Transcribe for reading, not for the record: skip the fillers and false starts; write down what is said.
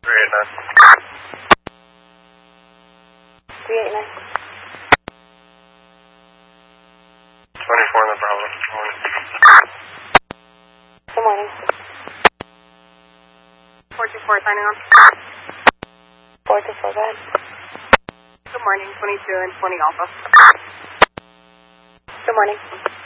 389. 24 in the Bravo. Good morning. Good morning. 424 signing on. 424, go ahead. Good morning, 22 and 20 Alpha. Good morning.